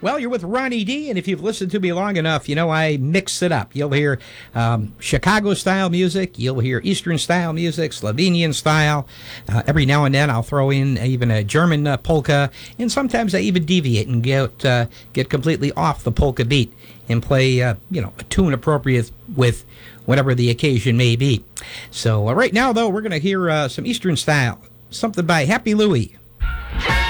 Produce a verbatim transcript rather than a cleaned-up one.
Well, you're with Ronnie D, and if you've listened to me long enough, you know I mix it up. You'll hear um, Chicago-style music. You'll hear Eastern-style music, Slovenian-style. Uh, every now and then I'll throw in even a German uh, polka, and sometimes I even deviate and get, uh, get completely off the polka beat and play, uh, you know, a tune appropriate with whatever the occasion may be. So uh, right now, though, we're going to hear uh, some Eastern-style, something by Happy Louie.